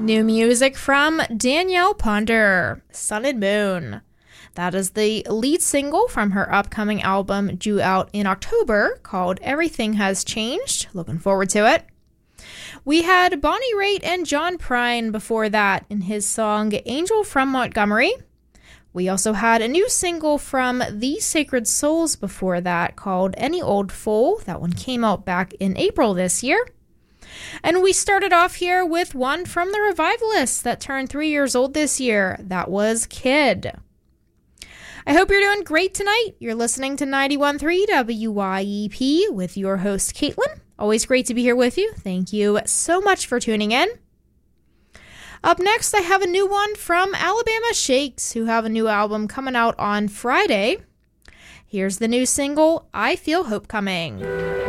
New music from Danielle Ponder, Sun and Moon. That is the lead single from her upcoming album due out in October called Everything Has Changed. Looking forward to it. We had Bonnie Raitt and John Prine before that in his song Angel from Montgomery. We also had a new single from The Sacred Souls before that called Any Old Fool. That one came out back in April this year. And we started off here with one from the Revivalists that turned 3 years old this year. That was Kid. I hope you're doing great tonight. You're listening to 91.3 WYEP with your host, Caitlin. Always great to be here with you. Thank you so much for tuning in. Up next, I have a new one from Alabama Shakes, who have a new album coming out on Friday. Here's the new single, I Feel Hope Coming.